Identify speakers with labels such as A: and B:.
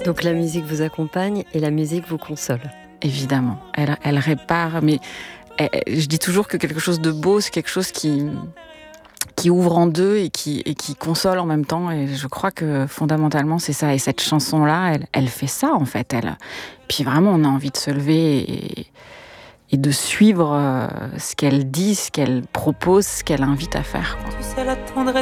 A: Donc la musique vous accompagne et la musique vous console.
B: Évidemment, elle répare, mais je dis toujours que quelque chose de beau, c'est quelque chose qui ouvre en deux et qui console en même temps. Et je crois que fondamentalement, c'est ça. Et cette chanson-là, elle fait ça, en fait. Puis vraiment, on a envie de se lever et de suivre ce qu'elle dit, ce qu'elle propose, ce qu'elle invite à faire, quoi.
C: Tu sais, la tendresse